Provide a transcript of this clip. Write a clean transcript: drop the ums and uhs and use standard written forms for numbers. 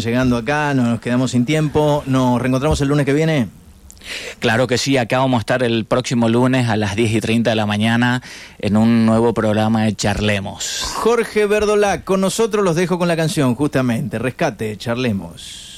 llegando acá, nos quedamos sin tiempo. ¿Nos reencontramos el lunes que viene? Claro que sí, acá vamos a estar el próximo lunes a las 10:30 de la mañana en un nuevo programa de Charlemos. Jorge Verdolac, con nosotros los dejo con la canción, justamente, Rescate, Charlemos.